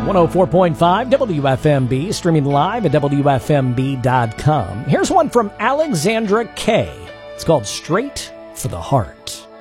104.5 WFMB, streaming live at WFMB.com. Here's one from Alexandra Kay. It's called Straight for the Heart.